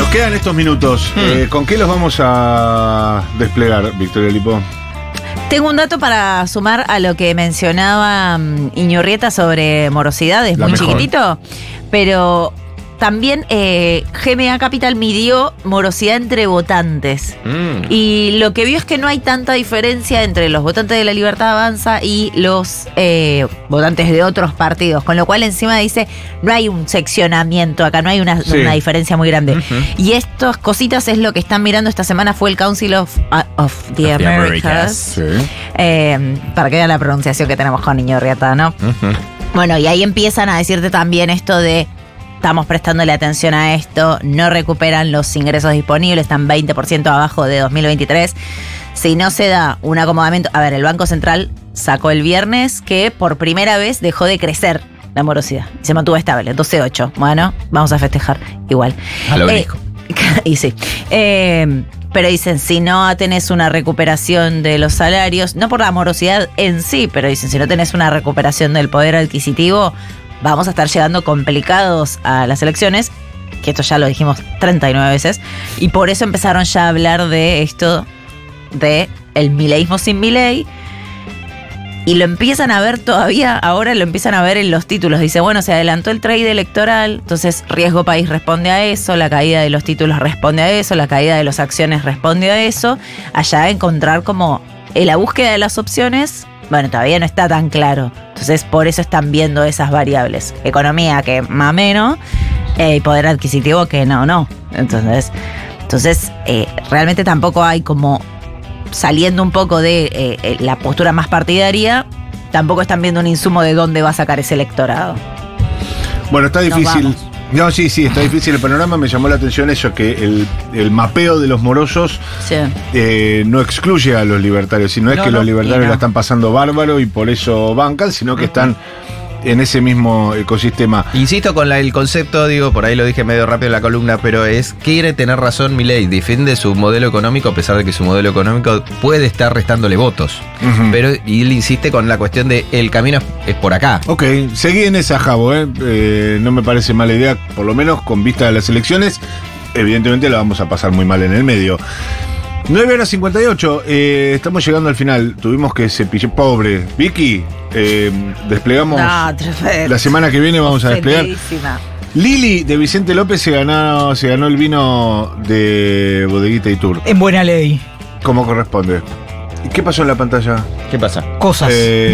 Nos quedan estos minutos. ¿Con qué los vamos a desplegar, Victoria Lipo? Tengo un dato para sumar a lo que mencionaba Iñurrieta sobre morosidad, es muy chiquitito, pero también GMA Capital midió morosidad entre votantes. Y lo que vio es que no hay tanta diferencia entre los votantes de La Libertad Avanza y los votantes de otros partidos, con lo cual encima dice, no hay un seccionamiento acá, no hay una diferencia muy grande. Y estas cositas es lo que están mirando esta semana, fue el Council of the Americas. Para que vean la pronunciación que tenemos con Iñurrieta, ¿no? Bueno, y ahí empiezan a decirte también esto de estamos prestándole atención a esto, no recuperan los ingresos disponibles, están 20% abajo de 2023. Si no se da un acomodamiento, a ver, el Banco Central sacó el viernes que por primera vez dejó de crecer la morosidad, se mantuvo estable, 12.8. Bueno, vamos a festejar igual. A lo obelisco. Y sí. Pero dicen, si no tenés una recuperación de los salarios, no por la morosidad en sí, pero dicen, si no tenés una recuperación del poder adquisitivo, vamos a estar llegando complicados a las elecciones, que esto ya lo dijimos 39 veces, y por eso empezaron ya a hablar de esto, de el mileísmo sin Milei, y lo empiezan a ver todavía, ahora lo empiezan a ver en los títulos. Dice, bueno, se adelantó el trade electoral, entonces riesgo país responde a eso, la caída de los títulos responde a eso, la caída de las acciones responde a eso, allá encontrar como en la búsqueda de las opciones. Bueno, todavía no está tan claro. Entonces, por eso están viendo esas variables. Economía que más o menos, y poder adquisitivo que no. Entonces realmente tampoco hay como, saliendo un poco de la postura más partidaria, tampoco están viendo un insumo de dónde va a sacar ese electorado. Bueno, está difícil. No, sí, está difícil el panorama. Me llamó la atención eso, que el mapeo de los morosos no excluye a los libertarios, sino es que los libertarios la están pasando bárbaro y por eso bancan, sino que están en ese mismo ecosistema. Insisto con el concepto, digo, por ahí lo dije medio rápido en la columna, pero quiere tener razón Milei, defiende su modelo económico a pesar de que su modelo económico puede estar restándole votos. Pero y él insiste con la cuestión de el camino es por acá. Ok, seguí en esa, Javo, no me parece mala idea, por lo menos con vista a las elecciones. Evidentemente la vamos a pasar muy mal en el medio. 9:58, estamos llegando al final. Tuvimos que cepillar. Pobre Vicky, desplegamos. La semana que viene vamos a desplegar. Lili de Vicente López se ganó el vino de Bodeguita y Tour. En buena ley. Como corresponde. ¿Y qué pasó en la pantalla? ¿Qué pasa? Cosas.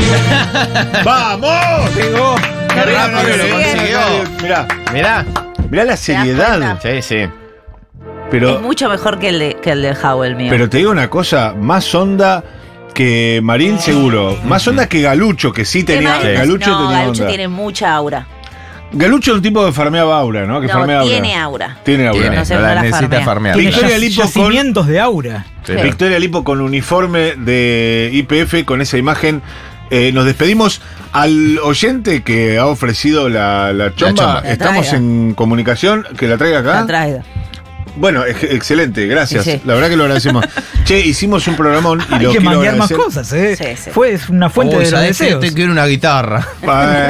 ¡Vamos! Llegó. ¡Qué rápido lo consiguió! Mirá la seriedad. Sí. Pero, es mucho mejor que el de Howell mío. Pero te digo una cosa, más onda que Marín seguro, más onda que Galucho, que sí tenía. Galucho tiene mucha aura. Galucho es un tipo que farmeaba aura, ¿no? Tiene aura. No sé, la necesita farmear. Victoria Lipo yacimientos de aura. Sí. Victoria Lipo con uniforme de YPF, con esa imagen. Nos despedimos. Al oyente que ha ofrecido la chomba, estamos en comunicación, que la traiga acá. La traiga. Bueno, excelente, gracias. Sí. La verdad que lo agradecemos. Che, hicimos un programón y hay lo que quiero manguear más agradecer. cosas, Fue una fuente de los deseos. Te quiero una guitarra.